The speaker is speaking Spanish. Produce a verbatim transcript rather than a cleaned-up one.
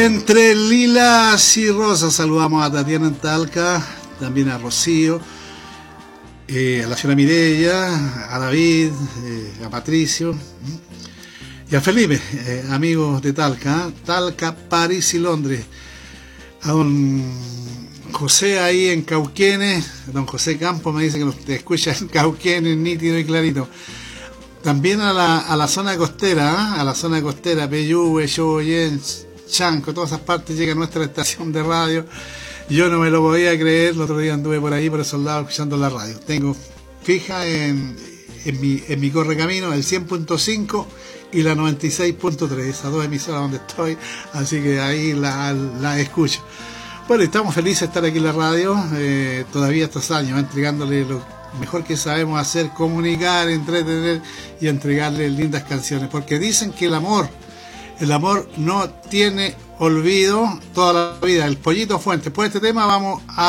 Entre lilas y rosas saludamos a Tatiana en Talca, también a Rocío, eh, a la señora Mireya, a David, eh, a Patricio y a Felipe, eh, amigos de Talca, ¿eh? Talca, París y Londres. A don José ahí en Cauquenes, don José Campos me dice que nos escucha en Cauquenes, nítido y clarito. También a la, a la zona costera, ¿eh? a la zona costera, Peyúgue, Choboyén, Chanco, todas esas partes llega a nuestra estación de radio. Yo no me lo podía creer, el otro día anduve por ahí, por el soldado, escuchando la radio. Tengo fija en, en mi, en mi correcamino el cien punto cinco y la noventa y seis punto tres, esas dos emisoras donde estoy, así que ahí la, la escucho. Bueno, estamos felices de estar aquí en la radio, eh, todavía estos años, entregándole lo mejor que sabemos hacer, comunicar, entretener y entregarle lindas canciones, porque dicen que el amor El amor no tiene olvido toda la vida. El Pollito Fuentes. Por este tema vamos a